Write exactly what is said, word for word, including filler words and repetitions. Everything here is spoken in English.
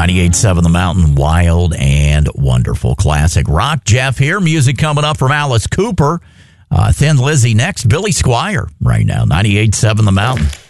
ninety-eight point seven The Mountain, wild and wonderful. Classic rock. Jeff here. Music coming up from Alice Cooper. Uh, Thin Lizzy next. Billy Squier right now. ninety-eight point seven The Mountain.